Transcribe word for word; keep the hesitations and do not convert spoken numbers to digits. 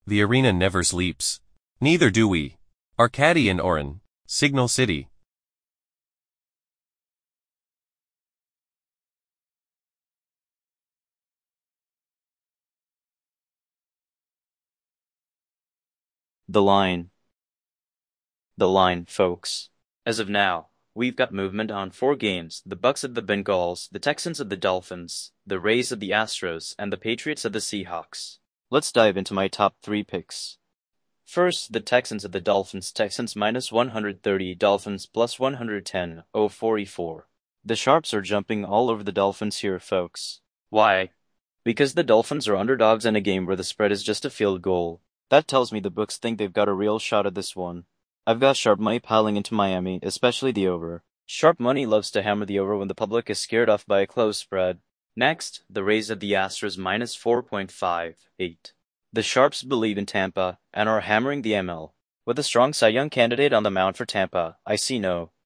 The arena never sleeps. Neither do we. Arcady and Oren, Signal City. The line. The line, folks. As of now, we've got movement on four games: the Bucks at the Bengals, the Texans at the Dolphins, the Rays at the Astros, and the Patriots at the Seahawks. Let's dive into my top three picks. First, the Texans at the Dolphins. Texans minus one hundred thirty, Dolphins plus one hundred ten, oh forty-four. The Sharps are jumping all over the Dolphins here, folks. Why? Because the Dolphins are underdogs in a game where the spread is just a field goal. That tells me the books think they've got a real shot at this one. I've got sharp money piling into Miami, especially the over. Sharp money loves to hammer the over when the public is scared off by a close spread. Next, the Rays at the Astros minus four point five eight. The Sharps believe in Tampa and are hammering the M L. With a strong Cy Young candidate on the mound for Tampa, I see no